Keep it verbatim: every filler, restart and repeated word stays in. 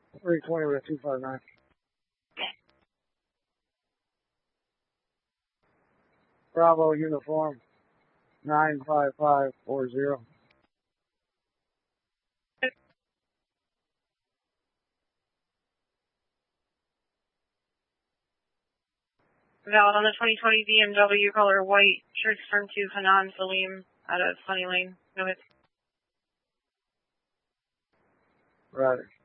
three twenty with a two five nine. Bravo uniform nine five five four zero. Valid on the twenty twenty B M W color white, shirts firm to Hanan Salim out of Sunny Lane. No hits. Right.